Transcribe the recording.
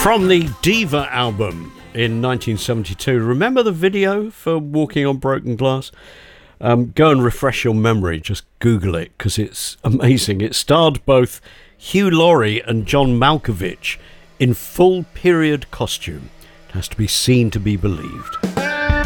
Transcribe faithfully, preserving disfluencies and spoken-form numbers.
From the Diva album in nineteen seventy-two, remember the video for Walking on Broken Glass? Um, go and refresh your memory, just Google it, because it's amazing. It starred both Hugh Laurie and John Malkovich in full period costume. It has to be seen to be believed.